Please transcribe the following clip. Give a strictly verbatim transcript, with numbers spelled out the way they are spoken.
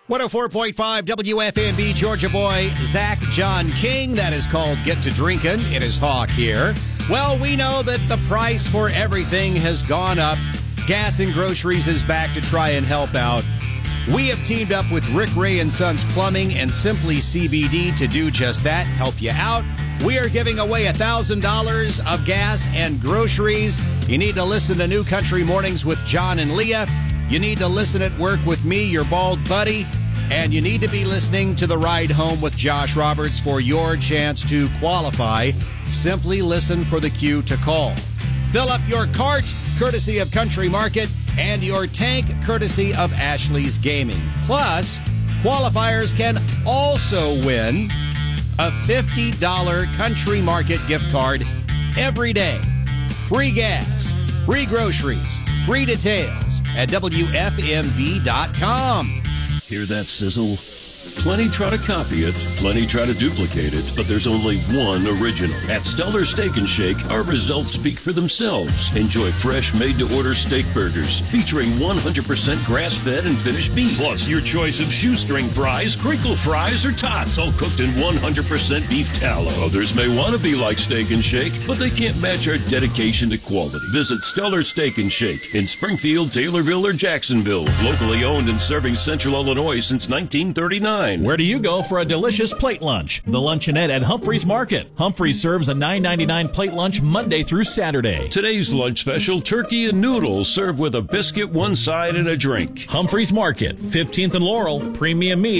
one oh four point five W F M B, Georgia boy, Zach John King. That is called Get to Drinkin'. It is Hawk here. Well, we know that the price for everything has gone up. Gas and groceries is back to try and help out. We have teamed up with Rick Ray and Sons Plumbing and Simply C B D to do just that, help you out. We are giving away one thousand dollars of gas and groceries. You need to listen to New Country Mornings with John and Leah. You need to listen at work with me, your bald buddy. And you need to be listening to The Ride Home with Josh Roberts for your chance to qualify. Simply listen for the cue to call. Fill up your cart, courtesy of Country Market, and your tank, courtesy of Ashley's Gaming. Plus, qualifiers can also win a fifty dollars Country Market gift card every day. Free gas, free groceries, free details at W F M B dot com. Hear that sizzle? Plenty try to copy it, plenty try to duplicate it, but there's only one original. At Stellar Steak and Shake, our results speak for themselves. Enjoy fresh, made-to-order steak burgers featuring one hundred percent grass-fed and finished beef. Plus, your choice of shoestring fries, crinkle fries, or tots, all cooked in one hundred percent beef tallow. Others may want to be like Steak and Shake, but they can't match our dedication to quality. Visit Stellar Steak and Shake in Springfield, Taylorville, or Jacksonville. Locally owned and serving Central Illinois since nineteen thirty-nine. Where do you go for a delicious plate lunch? The Luncheonette at Humphreys Market. Humphreys serves a nine ninety-nine plate lunch Monday through Saturday. Today's lunch special, turkey and noodles served with a biscuit, one side, and a drink. Humphreys Market, fifteenth and Laurel, premium meat.